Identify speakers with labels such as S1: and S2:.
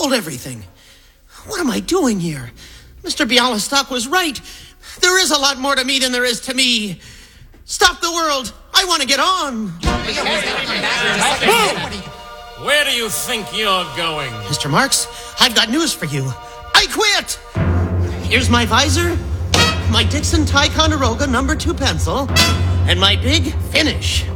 S1: sold everything. What am I doing here? Mr. Bialystok was right. There is a lot more to me than there is to me. Stop the world. I want to get on.
S2: Where do you think you're going?
S1: Mr. Marks, I've got news for you. I quit. Here's my visor, my Dixon Ticonderoga No. 2 pencil, and my big finish.